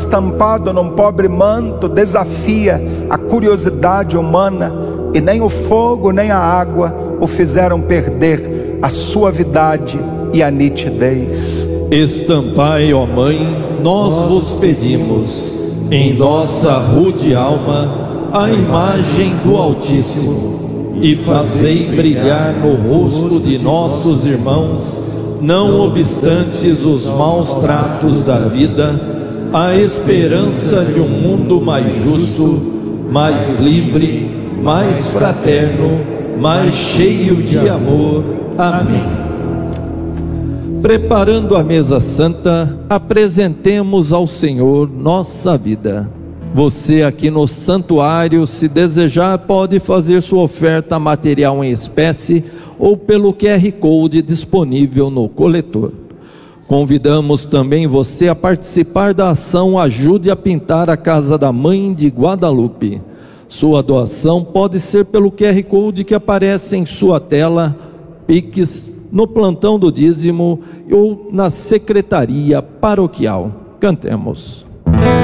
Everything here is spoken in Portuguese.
estampado num pobre manto desafia a curiosidade humana, e nem o fogo nem a água o fizeram perder a suavidade e a nitidez. Estampai, ó Mãe, nós vos pedimos, em nossa rude alma, a imagem do Altíssimo, e fazei brilhar no rosto de nossos irmãos, não obstantes os maus tratos da vida, a esperança de um mundo mais justo, mais livre, mais fraterno, mais cheio de amor. Amém. Preparando a mesa santa, apresentemos ao Senhor nossa vida. Você aqui no santuário, se desejar, pode fazer sua oferta material em espécie ou pelo QR Code disponível no coletor. Convidamos também você a participar da ação Ajude a Pintar a Casa da Mãe de Guadalupe. Sua doação pode ser pelo QR Code que aparece em sua tela, Pix, no plantão do dízimo ou na secretaria paroquial. Cantemos.